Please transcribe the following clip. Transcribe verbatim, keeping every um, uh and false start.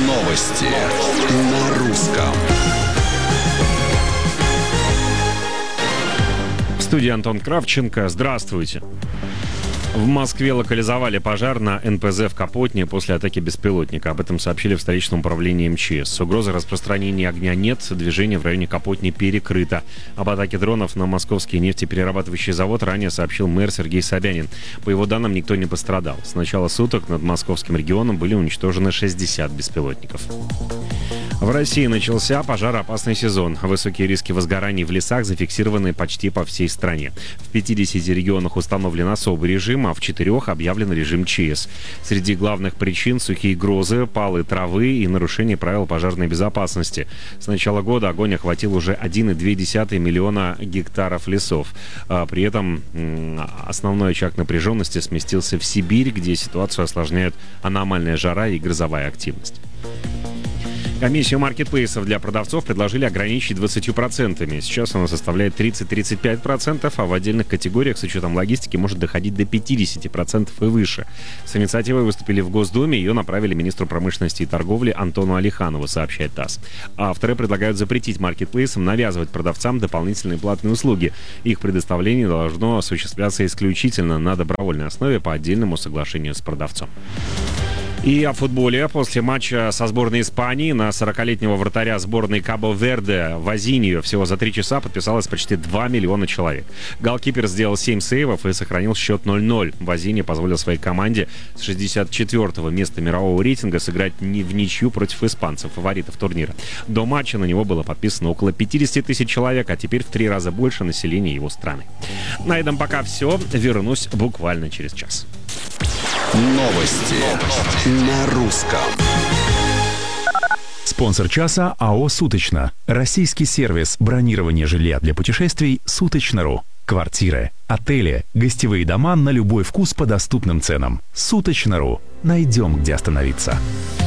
Новости на русском. В студии Антон Кравченко. Здравствуйте. В Москве локализовали пожар на эн пэ зэ в Капотне после атаки беспилотника. Об этом сообщили в столичном управлении эм че эс. Угрозы распространения огня нет, движение в районе Капотни перекрыто. Об атаке дронов на московский нефтеперерабатывающий завод ранее сообщил мэр Сергей Собянин. По его данным, никто не пострадал. С начала суток над московским регионом были уничтожены шестьдесят беспилотников. В России начался пожароопасный сезон. Высокие риски возгораний в лесах зафиксированы почти по всей стране. В пятидесяти регионах установлен особый режим, а в четырех объявлен режим че эс. Среди главных причин — сухие грозы, палы травы и нарушение правил пожарной безопасности. С начала года огонь охватил уже один целых две десятых миллиона гектаров лесов. А при этом основной очаг напряженности сместился в Сибирь, где ситуацию осложняют аномальная жара и грозовая активность. Комиссию маркетплейсов для продавцов предложили ограничить двадцатью процентами. Сейчас она составляет тридцать-тридцать пять процентов, а в отдельных категориях с учетом логистики может доходить до пятидесяти процентов и выше. С инициативой выступили в Госдуме, ее направили министру промышленности и торговли Антону Алиханову, сообщает ТАСС. Авторы предлагают запретить маркетплейсам навязывать продавцам дополнительные платные услуги. Их предоставление должно осуществляться исключительно на добровольной основе по отдельному соглашению с продавцом. И о футболе. После матча со сборной Испании на сорокалетнего вратаря сборной Кабо-Верде Возинью всего за три часа подписалось почти два миллиона человек. Голкипер сделал семь сейвов и сохранил счет ноль ноль. Возинья позволил своей команде с шестьдесят четвёртого места мирового рейтинга сыграть не в ничью против испанцев, фаворитов турнира. До матча на него было подписано около пятьдесят тысяч человек, а теперь в три раза больше населения его страны. На этом пока все. Вернусь буквально через час. Новости на русском. Спонсор часа АО «Суточно». Российский сервис бронирования жилья для путешествий «Суточно.ру». Квартиры, отели, гостевые дома на любой вкус по доступным ценам. «Суточно.ру». Найдем, где остановиться.